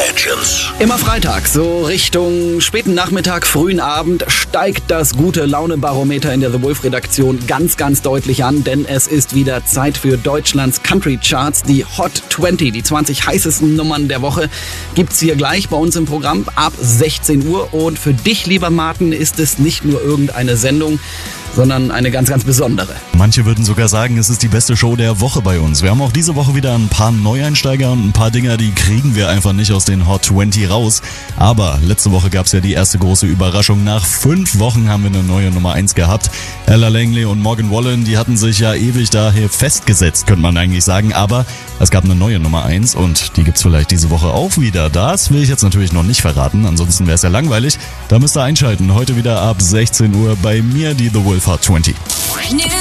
Legends. Immer Freitag, so Richtung späten Nachmittag, frühen Abend, steigt das Gute-Laune-Barometer in der The Wolf-Redaktion ganz, ganz deutlich an, denn es ist wieder Zeit für Deutschlands Country-Charts. Die Hot 20, die 20 heißesten Nummern der Woche, gibt's hier gleich bei uns im Programm ab 16 Uhr. Und für dich, lieber Martin, ist es nicht nur irgendeine Sendung, sondern eine ganz, ganz besondere. Manche würden sogar sagen, es ist die beste Show der Woche bei uns. Wir haben auch diese Woche wieder ein paar Neueinsteiger und ein paar Dinger, die kriegen wir einfach nicht aus den Hot 20 raus. Aber letzte Woche gab es ja die erste große Überraschung. Nach 5 Wochen haben wir eine neue Nummer 1 gehabt. Ella Langley und Morgan Wallen, die hatten sich ja ewig daher festgesetzt, könnte man eigentlich sagen. Aber es gab eine neue Nummer 1 und die gibt's vielleicht diese Woche auch wieder. Das will ich jetzt natürlich noch nicht verraten, ansonsten wäre es ja langweilig. Da müsst ihr einschalten. Heute wieder ab 16 Uhr bei mir die The Wolf Hot 20.